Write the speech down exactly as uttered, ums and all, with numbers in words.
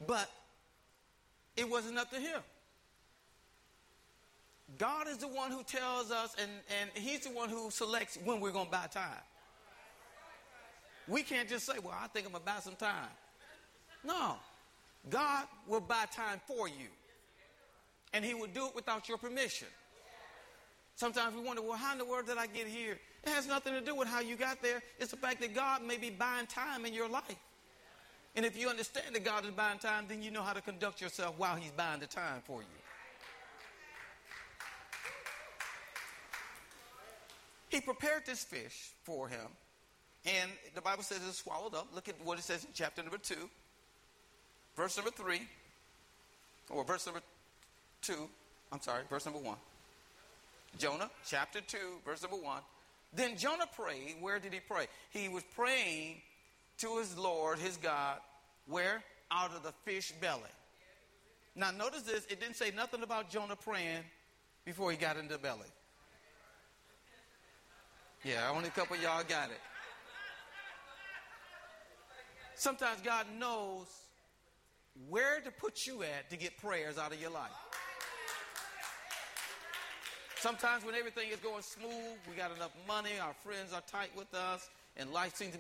But it wasn't up to him. God is the one who tells us, and, and he's the one who selects when we're going to buy time. We can't just say, well, I think I'm going to buy some time. No. God will buy time for you. And he will do it without your permission. Sometimes we wonder, well, how in the world did I get here? It has nothing to do with how you got there. It's the fact that God may be buying time in your life. And if you understand that God is buying time, then you know how to conduct yourself while he's buying the time for you. He prepared this fish for him, and the Bible says it's swallowed up. Look at what it says in chapter number two, verse number three, or verse number two. I'm sorry, verse number one. Jonah, chapter two, verse number one. Then Jonah prayed. Where did he pray? He was praying to his Lord, his God, where? Out of the fish belly. Now notice this, it didn't say nothing about Jonah praying before he got into the belly. Yeah, only a couple of y'all got it. Sometimes God knows where to put you at to get prayers out of your life. Sometimes when everything is going smooth, we got enough money, our friends are tight with us, and life seems to